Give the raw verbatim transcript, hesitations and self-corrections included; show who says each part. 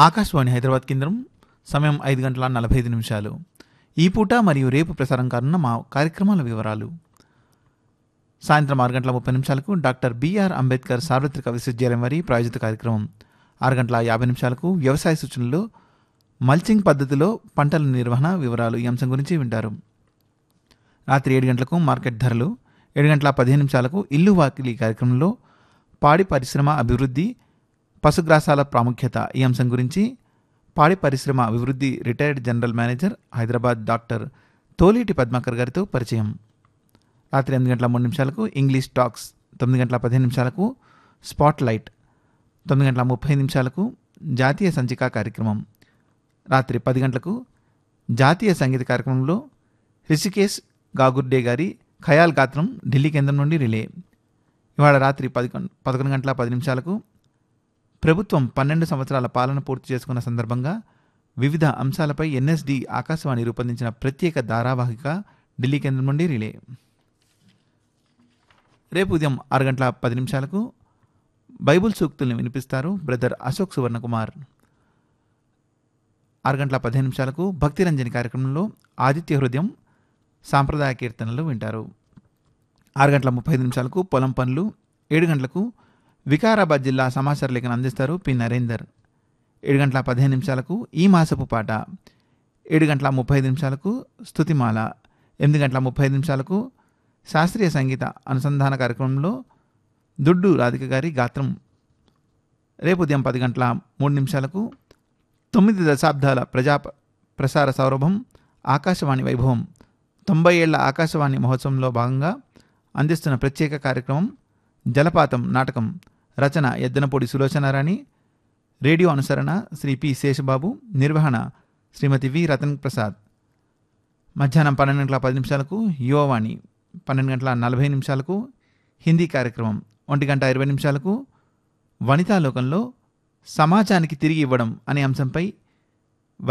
Speaker 1: ఆకాశవాణి హైదరాబాద్ కేంద్రం. సమయం ఐదు గంటల నలభై ఐదు నిమిషాలు. ఈ పూట మరియు రేపు ప్రసారం కానున్న మా కార్యక్రమాల వివరాలు. సాయంత్రం ఆరు గంటల ముప్పై నిమిషాలకు డాక్టర్ బిఆర్ అంబేద్కర్ సార్వత్రిక విశ్వవిద్యాలయం వారి ప్రాయోజిత కార్యక్రమం. ఆరు గంటల యాభై నిమిషాలకు వ్యవసాయ సూచనలు, మల్చింగ్ పద్ధతిలో పంటల నిర్వహణ వివరాలు ఈ అంశం గురించి వింటారు. రాత్రి ఏడు గంటలకు మార్కెట్ ధరలు, ఏడు గంటల పదిహేను నిమిషాలకు ఇల్లు వాకిలి కార్యక్రమంలో పాడి పరిశ్రమ అభివృద్ధి, పశుగ్రాసాల ప్రాముఖ్యత ఈ అంశం గురించి పాడి పరిశ్రమ అభివృద్ధి retired general manager Hyderabad doctor Toleti Padmakar గారితో పరిచయం. రాత్రి ఎనిమిది గంటల మూడు నిమిషాలకు ఇంగ్లీష్ టాక్స్, తొమ్మిది గంటల పదిహేను నిమిషాలకు స్పాట్ లైట్, తొమ్మిది గంటల ముప్పై నిమిషాలకు జాతీయ సంచిక కార్యక్రమం. రాత్రి పది గంటలకు జాతీయ సంగీత కార్యక్రమంలో రిషికేశ్ గాగుర్డే గారి ఖయాల్ గాత్రం ఢిల్లీ కేంద్రం నుండి రిలే. ఇవాళ రాత్రి పది పదకొండు గంటల పది నిమిషాలకు ప్రభుత్వం పన్నెండు సంవత్సరాల పాలన పూర్తి చేసుకున్న సందర్భంగా వివిధ అంశాలపై ఎన్ఎస్డి ఆకాశవాణి రూపొందించిన ప్రత్యేక ధారావాహిక ఢిల్లీ కేంద్రం నుండి రిలే. రేపు ఉదయం ఆరు గంటల పది నిమిషాలకు బైబుల్ సూక్తుల్ని వినిపిస్తారు బ్రదర్ అశోక్ సువర్ణకుమార్. ఆరు గంటల పదిహేను నిమిషాలకు భక్తిరంజని కార్యక్రమంలో ఆదిత్య హృదయం సాంప్రదాయ కీర్తనలు వింటారు. ఆరు గంటల ముప్పై ఐదు నిమిషాలకు పొలం పనులు, ఏడు గంటలకు వికారాబాద్ జిల్లా సమాచార లేఖను అందిస్తారు పి నరేందర్. ఏడు గంటల పదిహేను నిమిషాలకు ఈ మాసపు పాట, ఏడు గంటల ముప్పై ఐదు నిమిషాలకు స్తుతిమాల, ఎనిమిది గంటల ముప్పై ఐదు నిమిషాలకు శాస్త్రీయ సంగీత అనుసంధాన కార్యక్రమంలో దుడ్డు రాధిక గారి గాత్రం. రేపు ఉదయం పది గంటల మూడు నిమిషాలకు తొమ్మిది దశాబ్దాల ప్రజా ప్రసార సౌరభం ఆకాశవాణి వైభవం తొంభై ఏళ్ల ఆకాశవాణి మహోత్సవంలో భాగంగా అందిస్తున్న ప్రత్యేక కార్యక్రమం జలపాతం నాటకం. రచన ఎద్దనపూడి సులోచనారాణి, రేడియో అనుసరణ శ్రీ పి శేషబాబు, నిర్వహణ శ్రీమతి వి రతన్ ప్రసాద్. మధ్యాహ్నం పన్నెండు గంటల పది నిమిషాలకు యువవాణి, పన్నెండు గంటల నలభై నిమిషాలకు హిందీ కార్యక్రమం, ఒంటి గంట ఇరవై నిమిషాలకు వనితాలోకంలో సమాజానికి తిరిగి ఇవ్వడం అనే అంశంపై